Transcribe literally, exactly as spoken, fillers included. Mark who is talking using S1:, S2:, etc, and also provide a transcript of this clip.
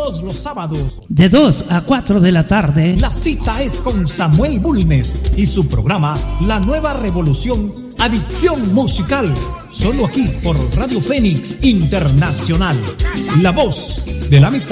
S1: Todos los sábados,
S2: de dos a cuatro de la tarde,
S1: la cita es con Samuel Bulnes y su programa La Nueva Revolución, Adicción Musical. Solo aquí por Radio Fénix Internacional, la voz de la amistad.